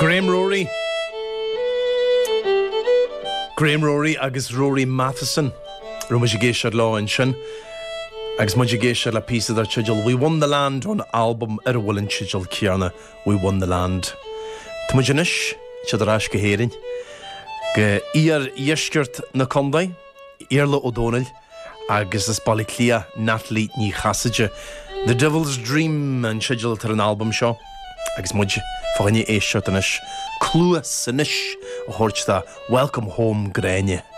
Graham Rory agus Rory Matheson Roma géisiir lá an sin agus mu géisiir le písa ar tsigil We Won the Land an album ar bhfuiln tsigil cearna We Won the Land. Tá mu inis siad arás go héirin go íar iascirt na condaid Iarla O'Donnell agus is bali clia Natalie ní chasaide The Devil's Dream an tsigil tar an album seo agus muid fáinne éisiart inis clúas inis a thuirt Welcome Home Gréine.